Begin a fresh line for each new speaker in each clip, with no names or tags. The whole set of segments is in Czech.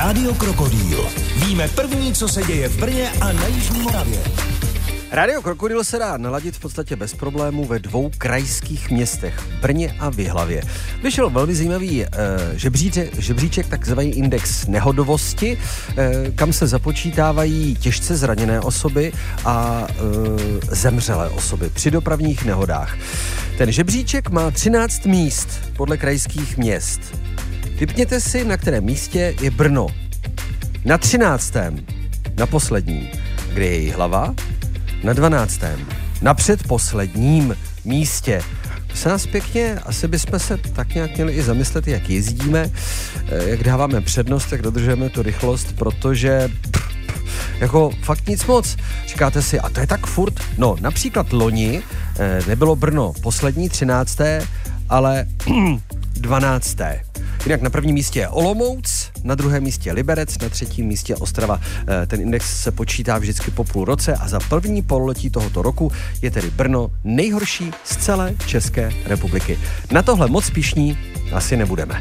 Rádio Krokodýl. Víme první, co se děje v Brně a na Jižní Moravě.
Rádio Krokodýl se dá naladit v podstatě bez problémů ve 2 krajských městech, v Brně a v Jihlavě. Vyšel velmi zajímavý žebříček, takzvaný index nehodovosti, kam se započítávají těžce zraněné osoby a zemřelé osoby při dopravních nehodách. Ten žebříček má 13 míst podle krajských měst. Tipněte si, na kterém místě je Brno. Na 13. na posledním. Kde je Jihlava? Na 12. na předposledním místě. Se nás pěkně, asi bychom se tak nějak měli i zamyslet, jak jezdíme, jak dáváme přednost, jak dodržujeme tu rychlost, protože jako fakt nic moc. Říkáte si, a to je tak furt? No, například loni nebylo Brno poslední 13., ale 12. Jinak na prvním místě je Olomouc, na druhém místě Liberec, na třetím místě Ostrava. Ten index se počítá vždycky po půl roce a za první pololetí tohoto roku je tedy Brno nejhorší z celé České republiky. Na tohle moc pyšní asi nebudeme.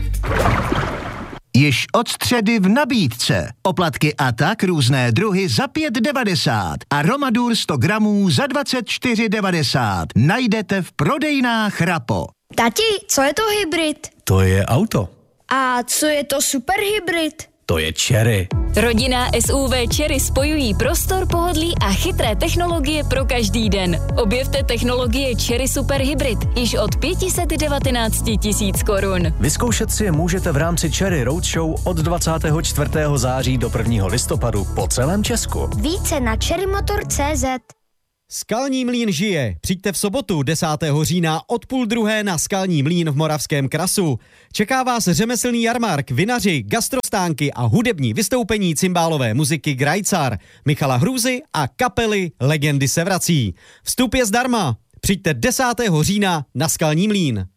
Již od středy v nabídce. Oplatky a tak různé druhy za 5,90 a Romadur 100 gramů za 24,90. Najdete v prodejnách Rapo.
Tati, co je to hybrid?
To je auto.
A co je to superhybrid?
To je Chery.
Rodinná SUV Chery spojují prostor, pohodlí a chytré technologie pro každý den. Objevte technologie Chery Super Hybrid již od 519 000 korun.
Vyzkoušet si je můžete v rámci Chery Roadshow od 24. září do 1. listopadu po celém Česku.
Více na cherrymotor.cz.
Skalní mlýn žije. Přijďte v sobotu 10. října od 12:30 na Skalní mlýn v Moravském Krasu. Čeká vás řemeslný jarmark, vinaři, gastrostánky a hudební vystoupení cymbálové muziky Grajcar, Michala Hrůzy a kapely Legendy se vrací. Vstup je zdarma. Přijďte 10. října na Skalní mlýn.